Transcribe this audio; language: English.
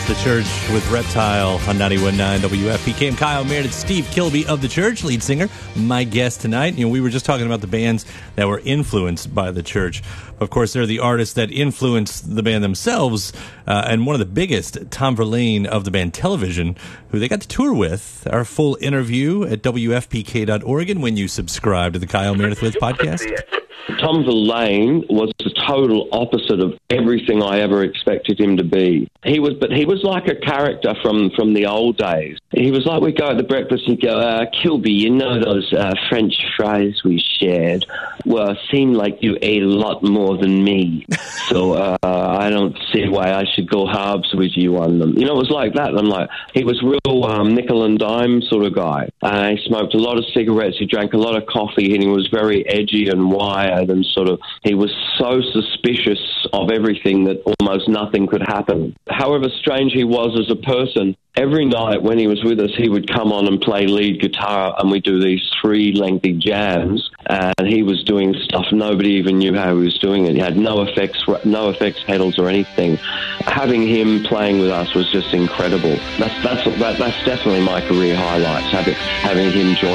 The Church with Reptile on 91.9 WFPK. I'm Kyle Meredith. Steve Kilby of The Church, lead singer, my guest tonight. You know, we were just talking about the bands that were influenced by The Church. Of course, they're the artists that influenced the band themselves, and one of the biggest, Tom Verlaine of the band Television, who they got to tour with. Our full interview at WFPK.org when you subscribe to the Kyle Meredith With podcast. Tom Verlaine was the total opposite of everything I ever expected him to be. He was like a character from the old days. He was like, we'd go at the breakfast and go, Kilby, you know those French fries we shared? Well, it seemed like you ate a lot more than me. So I don't see why I should go halves with you on them. You know, it was like that. I'm like, he was real nickel and dime sort of guy. He smoked a lot of cigarettes. He drank a lot of coffee, and he was very edgy and wired, and he was so suspicious of everything that almost nothing could happen. However strange he was as a person, every night when he was with us, he would come on and play lead guitar, and we'd do these 3 lengthy jams, and he was doing stuff nobody even knew how he was doing it. He had no effects pedals or anything. Having him playing with us was just incredible. That's definitely my career highlights, having him join